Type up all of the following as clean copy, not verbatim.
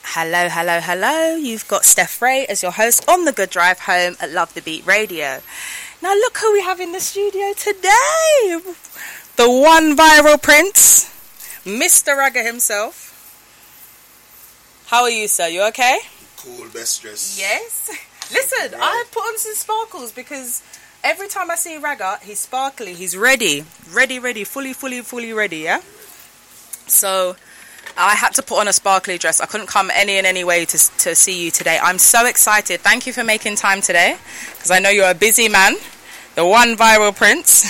Hello, hello, hello. You've got Steph Ray as your host on the Good Drive Home at Love the Beat Radio. Now look who we have in the studio today. The one viral prince, Mr. Ragga himself. How are you, sir? You okay? Cool, best dress. Yes. Listen, right. I put on some sparkles because every time I see Ragga, he's sparkly. He's ready, fully ready, yeah? So I had to put on a sparkly dress. I couldn't come any way to see you today. I'm so excited. Thank you for making time today because I know you're a busy man. The one viral prince.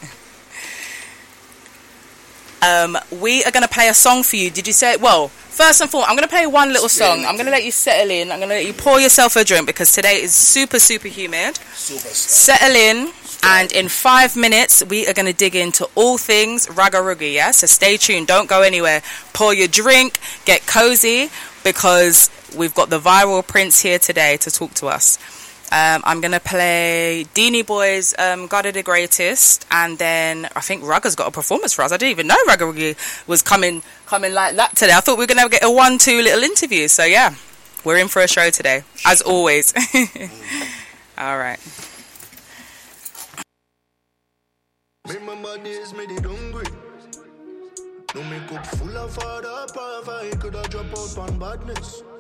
We are going to play a song for you. Did you say it? Well, first and foremost, I'm going to play one little song. I'm going to let you settle in. I'm going to let you pour yourself a drink because today is super humid. Settle in. And in 5 minutes, we are going to dig into all things Ragga Roogie, yeah? So stay tuned. Don't go anywhere. Pour your drink. Get cozy because we've got the viral prince here today to talk to us. I'm going to play Deanie Boy's God of the Greatest. And then I think Ragga's got a performance for us. I didn't even know Ragga Roogie was coming like that today. I thought we were going to get a 1-2 little interview. So, yeah, we're in for a show today, as always. All right. Remember days made it hungry. No makeup full of hard up, I could have drop out on badness.